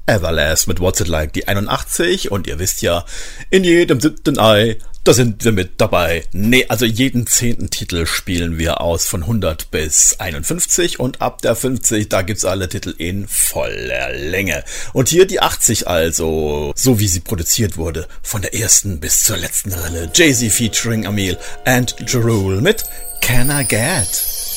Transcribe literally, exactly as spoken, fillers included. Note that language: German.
Everlast mit What's It Like, die einundachtzig, und ihr wisst ja, in jedem siebten Ei, da sind wir mit dabei. Nee, also jeden zehnten Titel spielen wir aus von hundert bis einundfünfzig, und ab der fünfzig, da gibt's alle Titel in voller Länge. Und hier die achtzig also, so wie sie produziert wurde, von der ersten bis zur letzten Rille. Jay-Z featuring Amil and Jarul mit Can I Get?